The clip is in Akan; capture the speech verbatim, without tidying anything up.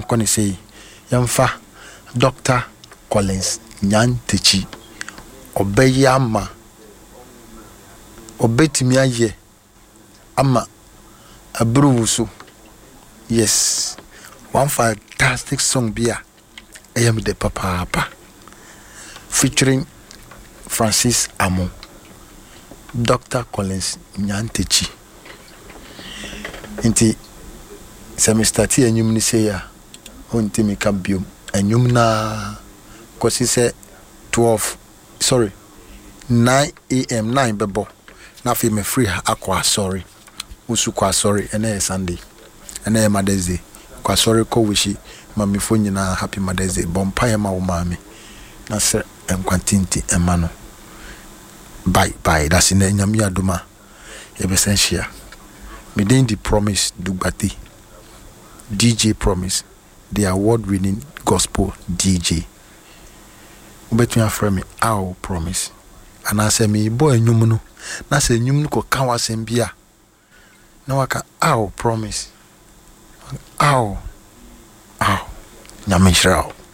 kɔne sei yɛmfa Doctor Collins Nyantechi obeye ama obetimi aye ama abruwuso. Yes, one fantastic song bia I am the papa papa featuring Francis Amo, Doctor Collins Nyantechi. Inti semester ti enyum ni say ya onti mi ka biom enyum na kosi se twelve sorry nine a m nine bebo na fi me free akwa sorry usu kwa sorry ene Sunday ene Mother's Day kwa sorry ko wishi mami fo nyina happy Mother's Day bompa ya ma wo mami na se enkwantinti emano bye bye that's in nyami aduma ebesensia within the Promise Dugbati D J Promise, the award-winning gospel D J. Ubet me afre me Ow Promise. And I say me boy nyumuno. Na say nyumuno ko kawa sembia. Na waka Ow Promise. Ow. Ow. Nyamishra.